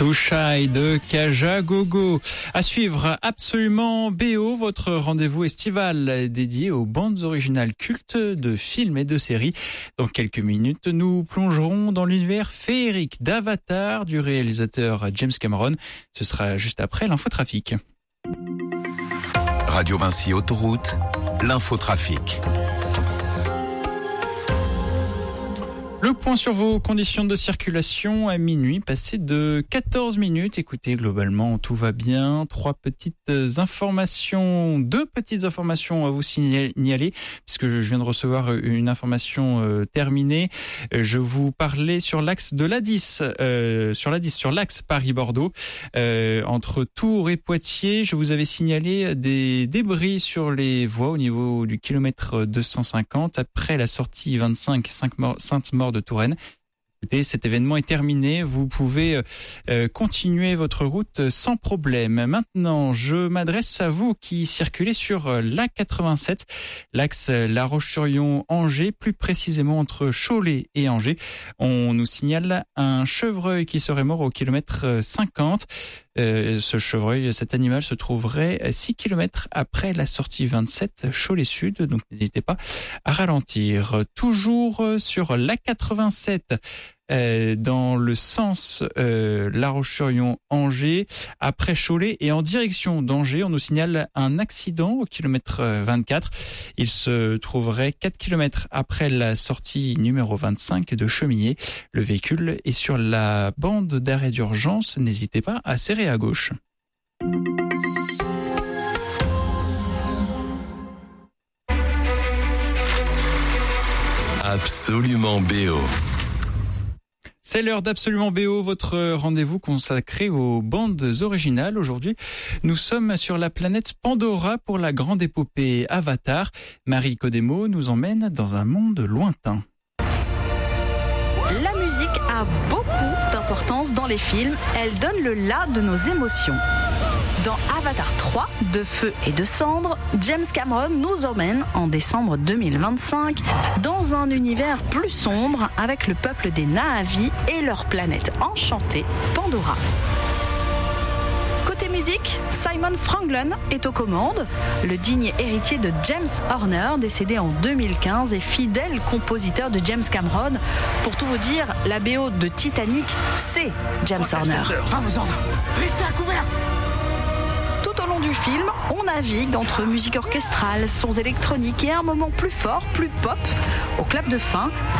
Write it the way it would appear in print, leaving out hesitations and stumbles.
Too Shy de Kaja Gogo. À suivre Absolument BO, votre rendez-vous estival dédié aux bandes originales cultes de films et de séries. Dans quelques minutes, nous plongerons dans l'univers féerique d'Avatar du réalisateur James Cameron. Ce sera juste après l'infotrafic. Radio Vinci Autoroute, l'infotrafic. Le point sur vos conditions de circulation à minuit, passé de 14 minutes. Écoutez, globalement, tout va bien. Deux petites informations à vous signaler, puisque je viens de recevoir une information terminée. Je vous parlais sur l'axe de l'A10, sur l'axe Paris-Bordeaux, entre Tours et Poitiers. Je vous avais signalé des débris sur les voies au niveau du kilomètre 250, après la sortie 25 Sainte-Maure de Touraine. Écoutez, cet événement est terminé. Vous pouvez continuer votre route sans problème. Maintenant, je m'adresse à vous qui circulez sur l'A87, l'axe La Roche-sur-Yon-Angers, plus précisément entre Cholet et Angers. On nous signale un chevreuil qui serait mort au kilomètre 50. Ce chevreuil, cet animal se trouverait 6 km après la sortie 27 Cholet-Sud, donc n'hésitez pas à ralentir. Toujours sur l'A87, dans le sens La Roche-sur-Yon-Angers, après Cholet et en direction d'Angers, on nous signale un accident au kilomètre 24. Il se trouverait 4 km après la sortie numéro 25 de Chemillé. Le véhicule est sur la bande d'arrêt d'urgence. N'hésitez pas à serrer à gauche. Absolument BO. C'est l'heure d'Absolument BO, votre rendez-vous consacré aux bandes originales. Aujourd'hui, nous sommes sur la planète Pandora pour la grande épopée Avatar. Marie Codemo nous emmène dans un monde lointain. La musique a beaucoup d'importance dans les films. Elle donne le là de nos émotions. Dans Avatar 3, de feu et de cendres, James Cameron nous emmène en décembre 2025 dans un univers plus sombre avec le peuple des Na'vi et leur planète enchantée, Pandora. Côté musique, Simon Franklin est aux commandes. Le digne héritier de James Horner, décédé en 2015, et fidèle compositeur de James Cameron. Pour tout vous dire, la BO de Titanic, c'est James Horner. À vos ordres, restez à couvert. Tout au long du film, on navigue entre musique orchestrale, sons électroniques et un moment plus fort, plus pop. Au clap de fin,